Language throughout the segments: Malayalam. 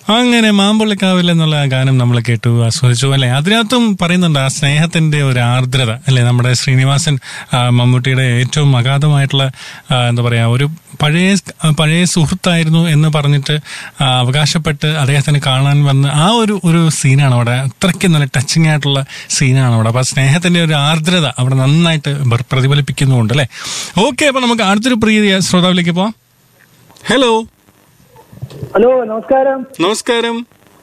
അങ്ങനെ മാമ്പുള്ളിക്കാവിൽ എന്നുള്ള ഗാനം നമ്മൾ കേട്ടു, ആസ്വദിച്ചു അല്ലെ. അതിനകത്തും പറയുന്നുണ്ട് ആ സ്നേഹത്തിന്റെ ഒരു ആർദ്രത അല്ലെ. നമ്മുടെ ശ്രീനിവാസൻ മമ്മൂട്ടിയുടെ ഏറ്റവും അഗാധമായിട്ടുള്ള എന്താ പറയാ ഒരു പഴയ സുഹൃത്തായിരുന്നു എന്ന് പറഞ്ഞിട്ട് അവകാശപ്പെട്ട് അദ്ദേഹത്തിന് കാണാൻ വന്ന് ആ ഒരു സീനാണ് അവിടെ. അത്രയ്ക്ക് നല്ല ടച്ചിങ് ആയിട്ടുള്ള സീനാണ് അവിടെ. അപ്പൊ ആ സ്നേഹത്തിന്റെ ഒരു ആർദ്രത അവിടെ നന്നായിട്ട് പ്രതിഫലിപ്പിക്കുന്നുണ്ട് അല്ലെ. ഓക്കെ, അപ്പൊ നമുക്ക് അടുത്തൊരു പ്രിയ ശ്രോതാവിലേക്ക് പോവാം. ഹലോ ഹലോ, നമസ്കാരം. നമസ്കാരം.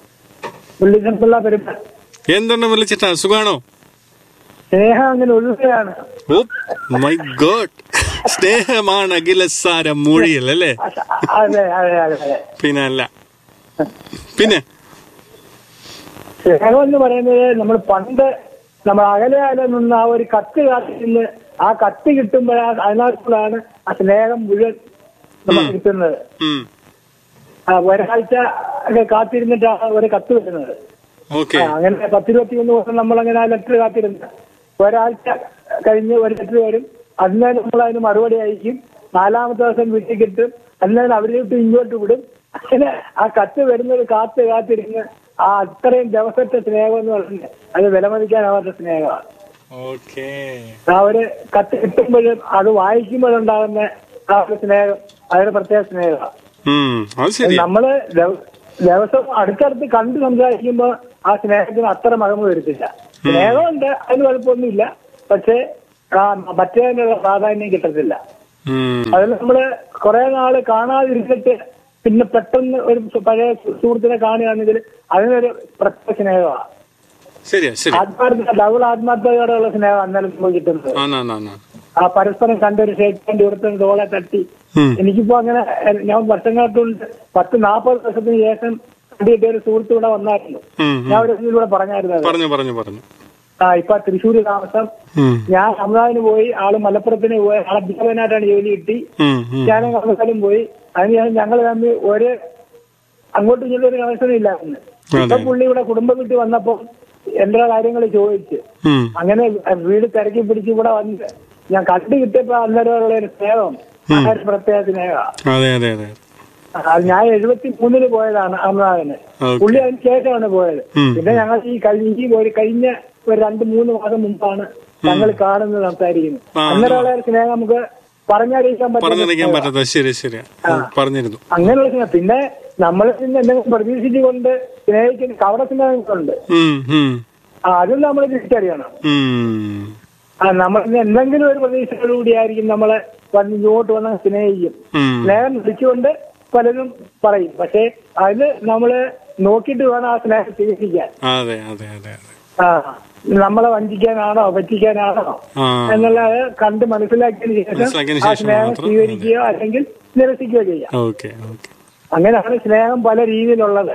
എന്തുണ്ട് വിളിച്ചിട്ടാ? സുഖാണോ? സ്നേഹം അങ്ങനെ ഒഴുകുകയാണ്. ഓ മൈ ഗോഡ്, സ്നേഹമാണ് അഖിലസാരം മൊഴിയൽ അല്ലേ? അതെ അതെ അതെ. പിന്നെ അല്ല, പിന്നെ സ്നേഹം എന്ന് പറയുന്നത് നമ്മൾ പണ്ട് നമ്മൾ അകലെ നിന്ന് ആ ഒരു കത്ത് കാത്തിരുന്ന് ആ കത്ത് കിട്ടുമ്പോഴാണ് അതിനകത്തുള്ളതാണ് ആ സ്നേഹം മുഴുവൻ നമുക്ക് കിട്ടുന്നത്. ഒരാഴ്ച ഒക്കെ കാത്തിരുന്നിട്ടാണ് ഒരു കത്ത് വരുന്നത്. അങ്ങനെ 10-21 ദിവസം നമ്മളങ്ങനെ ആ ലെറ്റർ കാത്തിരുന്ന് ഒരാഴ്ച കഴിഞ്ഞ് ഒരു ലെറ്റർ വരും. അന്ന് നമ്മൾ അതിന് മറുപടി അയക്കും. 4-ാമത്തെ ദിവസം വീട്ടിൽ കിട്ടും. അന്ന് അവരിലോട്ട് ഇങ്ങോട്ട് വിടും. അങ്ങനെ ആ കത്ത് വരുന്നത് കാത്തിരുന്ന് ആ അത്രയും ദിവസത്തെ സ്നേഹം എന്ന് പറഞ്ഞാൽ അത് വിലമതിക്കാനാവാത്ത സ്നേഹമാണ്. ആ ഒരു കത്ത് കിട്ടുമ്പോഴും അത് വായിക്കുമ്പോഴുണ്ടാകുന്ന ആ ഒരു സ്നേഹം അതൊരു പ്രത്യേക സ്നേഹമാണ്. നമ്മള് ദിവസം അടുത്തടുത്ത് കണ്ട് സംസാരിക്കുമ്പോ ആ സ്നേഹത്തിന് അത്ര മകമ വരുത്തില്ല. സ്നേഹമുണ്ട്, അതിന് കുഴപ്പമൊന്നുമില്ല. പക്ഷെ മറ്റേതിനുള്ള പ്രാധാന്യം കിട്ടത്തില്ല. അതിൽ നമ്മള് കുറെ നാള് കാണാതിരുന്നിട്ട് പിന്നെ പെട്ടെന്ന് ഒരു പഴയ സുഹൃത്തിനെ കാണുകയാണെങ്കിൽ അതിനൊരു പ്രത്യേക സ്നേഹമാണ്. ഡബിൾ ആത്മാർത്ഥതയോടെയുള്ള സ്നേഹം അന്നേരം നമുക്ക് കിട്ടുന്നത്. ആ പരസ്പരം കണ്ടൊരു ഷേക്ക് ഇവിടുത്തെ തോളെ തട്ടി. എനിക്കിപ്പോ അങ്ങനെ ഞാൻ വർഷങ്ങൾക്കുണ്ട് 10-40 ദിവസത്തിന് ശേഷം കണ്ടിട്ട് ഒരു സുഹൃത്ത് ഇവിടെ വന്നായിരുന്നു. ഞാൻ ഒരു ഇവിടെ പറഞ്ഞായിരുന്നു. ഇപ്പൊ തൃശ്ശൂര് താമസം. ഞാൻ അമൃതാവിന് പോയി, ആള് മലപ്പുറത്തിന് പോയി. ആളെ അധ്യാപകനായിട്ടാണ് ജോലി കിട്ടി. ഞാൻ കണക്കാലും പോയി. അതിന് ഞങ്ങൾ തമ്മിൽ അങ്ങോട്ടും ഇങ്ങോട്ടും ഒരു കണക്ഷനും ഇല്ലായിരുന്നു. ഇപ്പൊ പുള്ളി ഇവിടെ കുടുംബ വീട്ടിൽ വന്നപ്പോ എന്റെ കാര്യങ്ങൾ ചോദിച്ച് അങ്ങനെ വീട് തിരക്കി പിടിച്ച് ഇവിടെ വന്ന് ഞാൻ കണ്ടു കിട്ടിയപ്പോ അന്നേരമുള്ള ഒരു സ്നേഹം പ്രത്യേക സ്നേഹമാണ്. ഞാൻ 73 പോയതാണ് അമൃതാവിന്. പുള്ളി അതിന് ശേഷമാണ് പോയത്. പിന്നെ ഞങ്ങൾ ഈ കഴിഞ്ഞ ഒരു 2-3 മാസം മുമ്പാണ് ഞങ്ങൾ കാണുന്നത്, സംസാരിക്കുന്നത്. അന്നേരമുള്ള ഒരു സ്നേഹം നമുക്ക് പറഞ്ഞറിയിക്കാൻ പറ്റും. അങ്ങനെയുള്ള സ്നേഹം. പിന്നെ നമ്മൾ എന്തെങ്കിലും പ്രതീക്ഷിച്ചുകൊണ്ട് സ്നേഹിക്കുന്ന കവട സ്നേഹങ്ങളുണ്ട്. അതും നമ്മൾ തിരിച്ചറിയണം. നമ്മൾ എന്തെങ്കിലും ഒരു പ്രതീക്ഷയോടുകൂടിയായിരിക്കും നമ്മളെ ഇങ്ങോട്ട് വന്ന് സ്നേഹിക്കും. സ്നേഹം വിളിച്ചുകൊണ്ട് പലരും പറയും. പക്ഷെ അതിന് നമ്മള് നോക്കിയിട്ട് വേണം ആ സ്നേഹം സ്വീകരിക്കാൻ. നമ്മളെ വഞ്ചിക്കാനാണോ പറ്റിക്കാനാണോ എന്നുള്ളത് കണ്ട് മനസ്സിലാക്കിയതിനു ശേഷം ആ സ്നേഹം സ്വീകരിക്കുകയോ അല്ലെങ്കിൽ നിരസിക്കുകയോ ചെയ്യാം. അങ്ങനെയാണ് സ്നേഹം പല രീതിയിലുള്ളത്.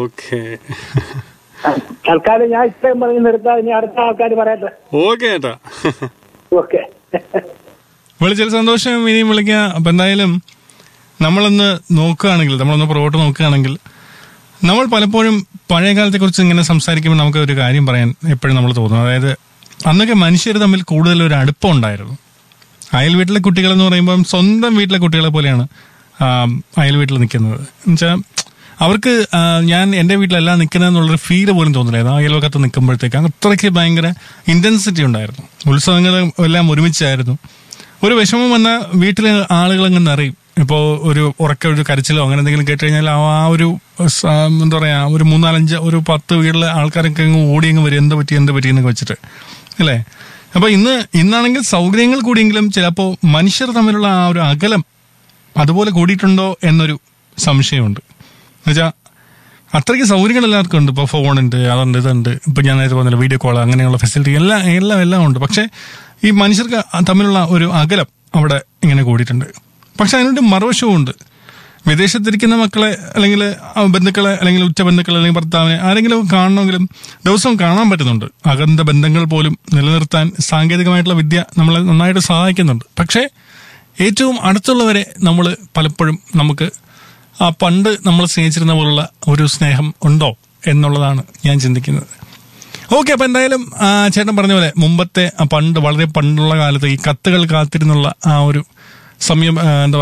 തൽക്കാലം ഞാൻ ഇത്രയും പറഞ്ഞ് നിർത്താതെ ഇനി അടുത്ത ആൾക്കാർ പറയട്ടെ. ഓക്കെ, വിളിച്ചൊരു സന്തോഷം. ഇനിയും വിളിക്കാം. അപ്പൊ എന്തായാലും നമ്മളൊന്ന് പുറകോട്ട് നോക്കുകയാണെങ്കിൽ നമ്മൾ പലപ്പോഴും പഴയ കാലത്തെ കുറിച്ച് ഇങ്ങനെ സംസാരിക്കുമ്പോൾ നമുക്ക് ഒരു കാര്യം പറയാൻ എപ്പോഴും നമ്മൾ തോന്നും. അതായത് അന്നൊക്കെ മനുഷ്യർ തമ്മിൽ കൂടുതൽ ഒരു അടുപ്പം ഉണ്ടായിരുന്നു. അയൽ വീട്ടിലെ കുട്ടികൾ എന്ന് പറയുമ്പോൾ സ്വന്തം വീട്ടിലെ കുട്ടികളെ പോലെയാണ് അയൽ വീട്ടിൽ നിൽക്കുന്നത്. എന്നുവെച്ചാൽ അവർക്ക് ഞാൻ എൻ്റെ വീട്ടിലല്ല നിൽക്കുന്നതെന്നുള്ളൊരു ഫീല് പോലും തോന്നില്ലായിരുന്നു. അയൽവക്കത്ത് നിൽക്കുമ്പോഴത്തേക്ക് അത്രയ്ക്ക് ഭയങ്കര ഇന്റൻസിറ്റി ഉണ്ടായിരുന്നു. ഉത്സവങ്ങൾ എല്ലാം ഒരുമിച്ചായിരുന്നു. ഒരു വിഷമം വന്ന വീട്ടിലെ ആളുകളങ്ങ് നിറയും. ഇപ്പോൾ ഒരു കരച്ചിലോ അങ്ങനെ എന്തെങ്കിലും കേട്ട് കഴിഞ്ഞാൽ ആ ഒരു എന്താ പറയാ ഒരു 3-4 10 വീട്ടിലെ ആൾക്കാരൊക്കെ അങ്ങ് ഓടിയങ്ങ് വരും. എന്ത് പറ്റി എന്നൊക്കെ വെച്ചിട്ട് അല്ലേ. അപ്പൊ ഇന്നാണെങ്കിൽ സൗകര്യങ്ങൾ കൂടിയെങ്കിലും ചിലപ്പോൾ മനുഷ്യർ തമ്മിലുള്ള ആ ഒരു അകലം അതുപോലെ കൂടിയിട്ടുണ്ടോ എന്നൊരു സംശയമുണ്ട്. എന്നുവെച്ചാൽ അത്രയ്ക്ക് സൗകര്യങ്ങൾ എല്ലാവർക്കും ഉണ്ട്. ഇപ്പോൾ ഫോണുണ്ട്, അതുണ്ട്, ഇതുണ്ട്. ഇപ്പൊ ഞാൻ നേരത്തെ പറഞ്ഞില്ല, വീഡിയോ കോൾ, അങ്ങനെയുള്ള ഫെസിലിറ്റി എല്ലാം ഉണ്ട്. പക്ഷെ ഈ മനുഷ്യർക്ക് തമ്മിലുള്ള ഒരു അകലം അവിടെ ഇങ്ങനെ കൂടിയിട്ടുണ്ട്. പക്ഷെ അതിനൊരു മറുവശവും ഉണ്ട്. വിദേശത്തിരിക്കുന്ന മക്കളെ അല്ലെങ്കിൽ ബന്ധുക്കളെ അല്ലെങ്കിൽ ഉറ്റ ബന്ധുക്കളെ അല്ലെങ്കിൽ ഭർത്താവിനെ ആരെങ്കിലും കാണണമെങ്കിലും ദിവസവും കാണാൻ പറ്റുന്നുണ്ട്. അകന്ന ബന്ധങ്ങൾ പോലും നിലനിർത്താൻ സാങ്കേതികമായിട്ടുള്ള വിദ്യ നമ്മളെ നന്നായിട്ട് സഹായിക്കുന്നുണ്ട്. പക്ഷേ ഏറ്റവും അടുത്തുള്ളവരെ നമ്മൾ പലപ്പോഴും നമുക്ക് പണ്ട് നമ്മൾ സ്നേഹിച്ചിരുന്ന പോലുള്ള ഒരു സ്നേഹം ഉണ്ടോ എന്നുള്ളതാണ് ഞാൻ ചിന്തിക്കുന്നത്. ഓക്കെ, അപ്പൊ എന്തായാലും ചേട്ടൻ പറഞ്ഞ പോലെ വളരെ പണ്ടുള്ള കാലത്ത് ഈ കത്തുകൾ കാത്തിരുന്നുള്ള ആ ഒരു സമയം എന്താ പറയാ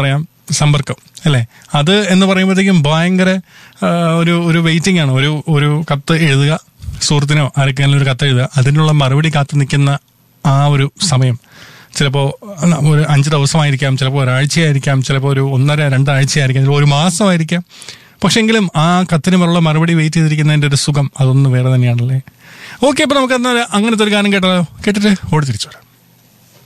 സമ്പർക്കം അല്ലേ, അത് എന്ന് പറയുമ്പോഴത്തേക്കും ഭയങ്കര ഒരു വെയിറ്റിംഗ് ആണ്. ഒരു കത്ത് എഴുതുക, സുഹൃത്തിനോ ആർക്കെങ്കിലും ഒരു കത്ത് എഴുതുക, അതിനുള്ള മറുപടി കാത്തു നിൽക്കുന്ന ആ ഒരു സമയം ചിലപ്പോൾ ഒരു 5 ദിവസമായിരിക്കാം, ചിലപ്പോൾ ഒരാഴ്ചയായിരിക്കാം, ചിലപ്പോൾ ഒരു 1.5-2 ആഴ്ചയായിരിക്കാം, ചിലപ്പോൾ ഒരു മാസമായിരിക്കാം. പക്ഷെങ്കിലും ആ കത്തിനുമുള്ള മറുപടി വെയിറ്റ് ചെയ്തിരിക്കുന്നതിൻ്റെ ഒരു സുഖം അതൊന്നും വേറെ തന്നെയാണല്ലേ. ഓക്കെ, അപ്പോൾ നമുക്ക് അങ്ങനത്തെ ഒരു ഗാനം കേട്ടാലോ? കേട്ടിട്ട് ഓടി തിരിച്ചു വരാം.